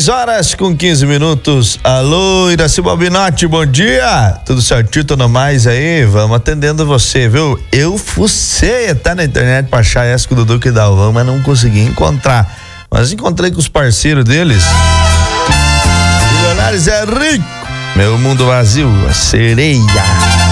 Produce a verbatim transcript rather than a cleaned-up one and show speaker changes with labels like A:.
A: seis horas com quinze minutos. Alô, Iraci Bobinotti, bom dia. Tudo certinho, tudo mais aí? Vamos atendendo você, viu? Eu fucei até na internet pra achar essa com o Dudu e Dalvão, mas não consegui encontrar. Mas encontrei com os parceiros deles. Milionários é rico. Meu mundo vazio, a sereia.